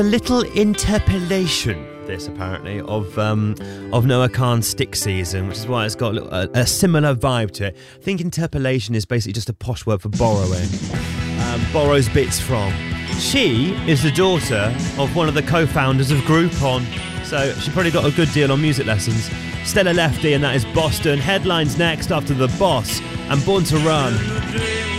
A little interpolation, this apparently, of Noah Khan's Stick Season, which is why it's got a similar vibe to it. I think interpolation is basically just a posh word for borrowing. Borrows bits from. She is the daughter of one of the co-founders of Groupon, so she probably got a good deal on music lessons. Stella Lefty, and that is Boston. Headlines next after The Boss and Born to Run.